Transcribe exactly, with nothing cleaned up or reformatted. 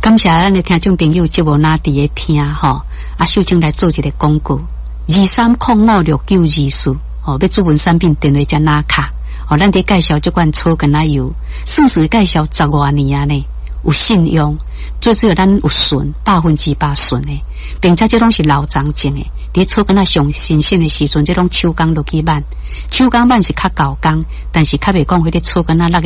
感谢咱的听众朋友，节目哪伫咧听吼？啊，秀清来做一个广告，二三零五六九二四，哦，要主文产品电话加拿卡，哦，咱伫介绍这款草根奶油，算是介绍十多年啊呢，有信用，最主要咱有纯，百分之百纯的，并且这拢是老长种的，伫草根仔上新鲜的时阵，这种手工落去挽，手工挽是较高工，但是较袂讲迄个草根仔那个。